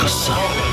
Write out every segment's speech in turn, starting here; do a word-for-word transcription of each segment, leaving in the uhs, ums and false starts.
matkassa.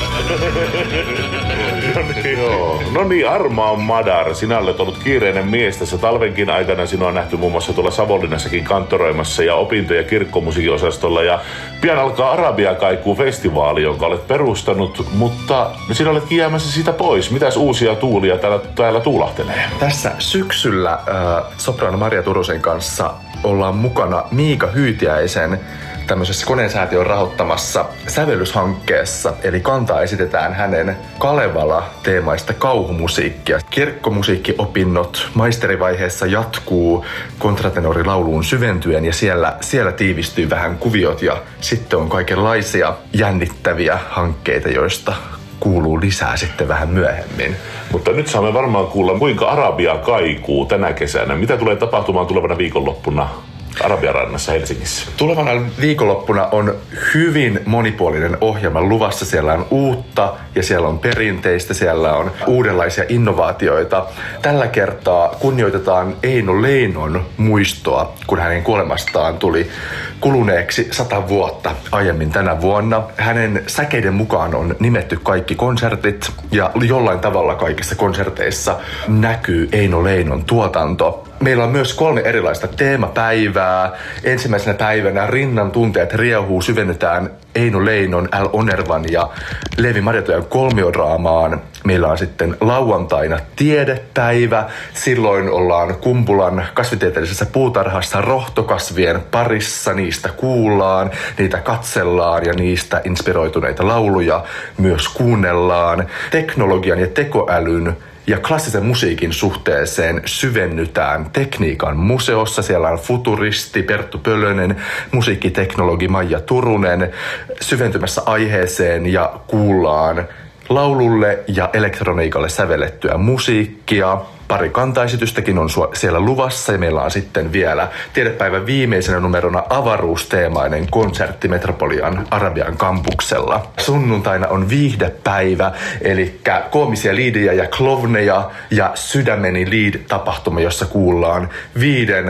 No niin, joo. No niin, Armaa Madar, sinä olet ollut kiireinen mies tässä talvenkin aikana. Sinua on nähty muun muassa tuolla Savonlinnassakin kantoroimassa ja opinto- ja kirkkomusiikinosastolla. Ja pian alkaa Arabia Kaikuu -festivaali, jonka olet perustanut, mutta sinä oletkin jäämässä siitä pois. Mitäs uusia tuulia täällä, täällä tuulahtelee? Tässä syksyllä äh, soprano Maria Turusen kanssa ollaan mukana Miika Hyytiäisen tämmöisessä Koneensäätiön rahoittamassa sävellyshankkeessa, eli kantaa esitetään hänen Kalevala-teemaista kauhumusiikkia. Kirkkomusiikkiopinnot maisterivaiheessa jatkuu kontratenorilauluun syventyen ja siellä, siellä tiivistyy vähän kuviot ja sitten on kaikenlaisia jännittäviä hankkeita, joista kuuluu lisää sitten vähän myöhemmin. Mutta nyt saamme varmaan kuulla, kuinka Arabia kaikuu tänä kesänä. Mitä tulee tapahtumaan tulevana viikonloppuna Arabian rannassa Helsingissä? Tulevana viikonloppuna on hyvin monipuolinen ohjelma luvassa. Siellä on uutta ja siellä on perinteistä, siellä on uudenlaisia innovaatioita. Tällä kertaa kunnioitetaan Eino Leinon muistoa, kun hänen kuolemastaan tuli kuluneeksi sata vuotta aiemmin tänä vuonna. Hänen säkeiden mukaan on nimetty kaikki konsertit ja jollain tavalla kaikissa konserteissa näkyy Eino Leinon tuotanto. Meillä on myös kolme erilaista teemapäivää. Ensimmäisenä päivänä Rinnan tunteet riehuu, syvennytään Eino Leinon, Al Onervan ja Leevi Marjatojan kolmiodraamaan. Meillä on sitten lauantaina tiedepäivä. Silloin ollaan Kumpulan kasvitieteellisessä puutarhassa rohtokasvien parissa. Niistä kuullaan, niitä katsellaan ja niistä inspiroituneita lauluja myös kuunnellaan. Teknologian ja tekoälyn ja klassisen musiikin suhteeseen syvennytään Tekniikan museossa. Siellä on futuristi Perttu Pölönen, musiikkiteknologi Maija Turunen syventymässä aiheeseen ja kuullaan laululle ja elektroniikalle sävellettyä musiikkia. Pari kantaesitystäkin on siellä luvassa ja meillä on sitten vielä tiedepäivän viimeisenä numerona avaruusteemainen konsertti Metropolian Arabian kampuksella. Sunnuntaina on viihdepäivä, eli koomisia liidejä ja klovneja ja Sydämeni Lead-tapahtuma, jossa kuullaan viiden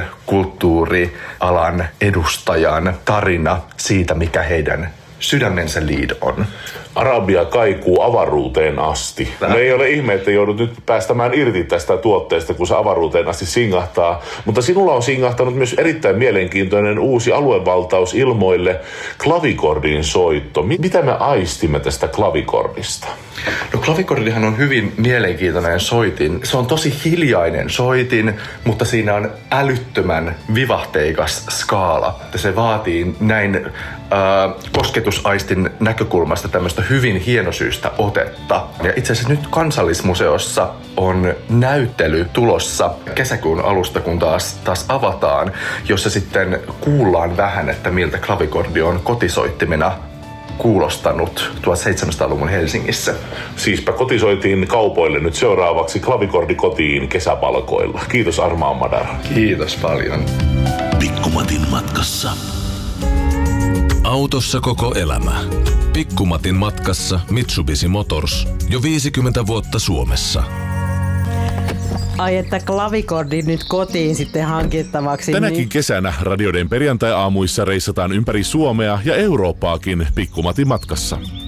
kulttuurialan edustajan tarina siitä, mikä heidän sydämensä lead on. Arabia kaikuu avaruuteen asti. No ei ole ihme, että joudut nyt päästämään irti tästä tuotteesta, kun se avaruuteen asti singahtaa. Mutta sinulla on singahtanut myös erittäin mielenkiintoinen uusi aluevaltaus ilmoille, klavikordin soitto. Mitä me aistimme tästä klavikordista? No klavikordihan on hyvin mielenkiintoinen soitin. Se on tosi hiljainen soitin, mutta siinä on älyttömän vivahteikas skaala. Se vaatii näin äh, kosketusaistin näkökulmasta tämmöistä hyvin hienosyistä otetta. Ja itse asiassa nyt Kansallismuseossa on näyttely tulossa kesäkuun alusta, kun taas, taas avataan, jossa sitten kuullaan vähän, että miltä klavikordi on kotisoittimena kuulostanut tuhatseitsemänsataaluvun Helsingissä. Siispä kotisoitiin kaupoille nyt seuraavaksi klavikordi kotiin kesäpalkoilla. Kiitos Armaa Madar. Kiitos paljon. Pikkumatin matkassa. Autossa koko elämä. Pikkumatin matkassa Mitsubishi Motors. Jo viisikymmentä vuotta Suomessa. Ai että klavikordi nyt kotiin sitten hankittavaksi. Tänäkin niin... kesänä radioiden perjantai-aamuissa reissataan ympäri Suomea ja Eurooppaakin Pikkumatin matkassa.